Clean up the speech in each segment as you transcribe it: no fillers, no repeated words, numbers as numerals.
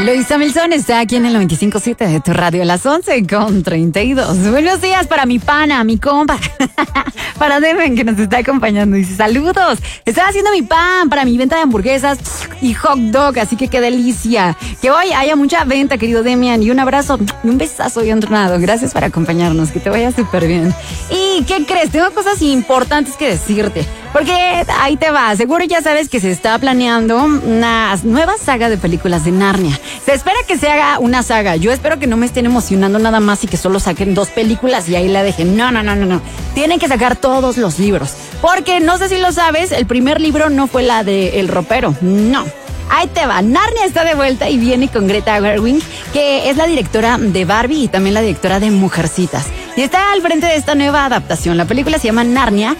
Luis Hamilton está aquí en el 95.7 de tu radio a las 11:32. Buenos días para mi pana, mi compa, para Deven que nos está acompañando. Dice, saludos, estoy haciendo mi pan para mi venta de hamburguesas y hot dog, así que qué delicia. Que hoy haya mucha venta, querido Demian, y un abrazo y un besazo bien tronado. Gracias por acompañarnos, que te vaya súper bien. ¿Y qué crees? Tengo cosas importantes que decirte, porque ahí te va. Seguro ya sabes que se está planeando una nueva saga de películas de Narnia. Se espera que se haga una saga. Yo espero que no me estén emocionando nada más y que solo saquen 2 películas y ahí la dejen. No. Tienen que sacar todos los libros. Porque no sé si lo sabes, el primer libro no fue la de El Ropero. No. Ahí te va. Narnia está de vuelta y viene con Greta Gerwig, que es la directora de Barbie y también la directora de Mujercitas. Y está al frente de esta nueva adaptación. La película se llama Narnia,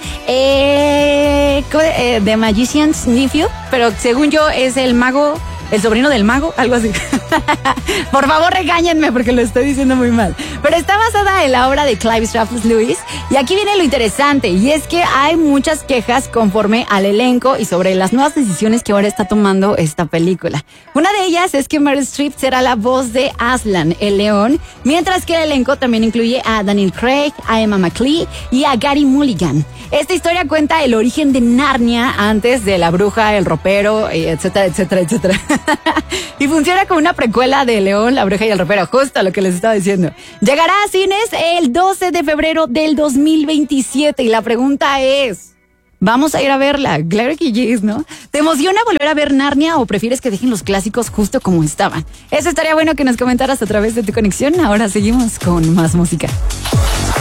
The Magician's Nephew, pero según yo es el mago, el sobrino del mago, algo así. Por favor, regáñenme porque lo estoy diciendo muy mal. Pero está basada en la obra de Clive Staples Lewis. Y aquí viene lo interesante, y es que hay muchas quejas conforme al elenco y sobre las nuevas decisiones que ahora está tomando esta película. Una de ellas es que Meryl Streep será la voz de Aslan, el león, mientras que el elenco también incluye a Daniel Craig, a Emma McKee y a Gary Mulligan. Esta historia cuenta el origen de Narnia antes de La Bruja, El Ropero, etcétera, etcétera, etcétera. Y funciona como una precuela de León, La Bruja y el Ropero, justo lo que les estaba diciendo. Llegará a cines el 12 de febrero del 2027 y la pregunta es, ¿vamos a ir a verla? Claro que yes, ¿no? ¿Te emociona volver a ver Narnia o prefieres que dejen los clásicos justo como estaban? Eso estaría bueno que nos comentaras a través de tu conexión. Ahora seguimos con más música.